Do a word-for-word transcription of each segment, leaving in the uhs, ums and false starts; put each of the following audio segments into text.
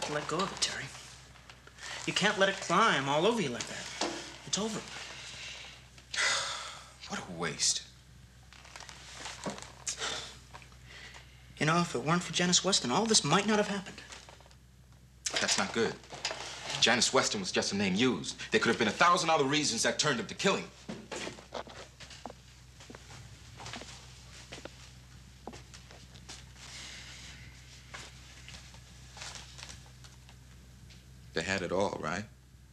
to let go of it, Terry. You can't let it climb all over you like that. It's over. What a waste. You know, if it weren't for Janice Weston, all this might not have happened. That's not good. Janice Weston was just a name used. There could have been a thousand other reasons that turned him to killing. They had it all, right?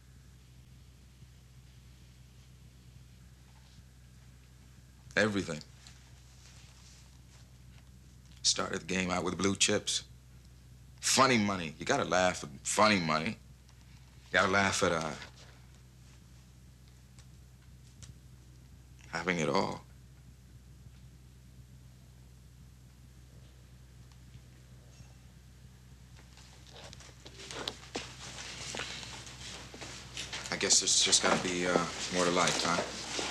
Everything. Started the game out with blue chips. Funny money. You gotta laugh at funny money. You gotta laugh at, uh, having it all. I guess there's just gotta be, uh, more to life, huh?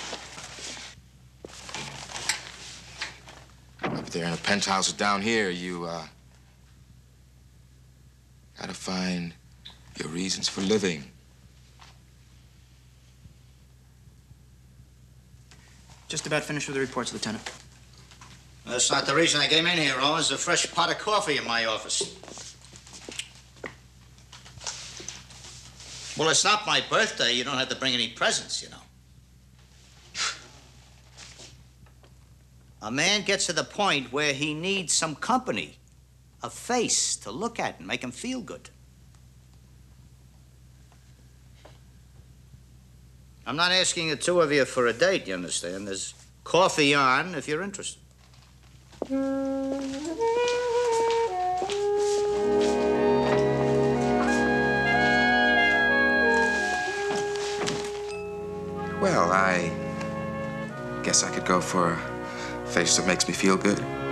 Up there in the penthouses down here, you, uh, gotta find your reasons for living. Just about finished with the reports, Lieutenant. That's not the reason I came in here, Owens. A fresh pot of coffee in my office. Well, it's not my birthday. You don't have to bring any presents, you know. A man gets to the point where he needs some company, a face to look at and make him feel good. I'm not asking the two of you for a date, you understand? There's coffee on if you're interested. Well, I guess I could go for a face that makes me feel good.